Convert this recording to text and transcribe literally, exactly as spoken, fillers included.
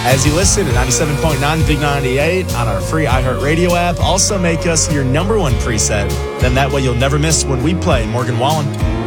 As you listen to ninety-seven point nine Big ninety-eight on our free iHeartRadio app, also make us your number one preset. Then that way you'll never miss when we play Morgan Wallen.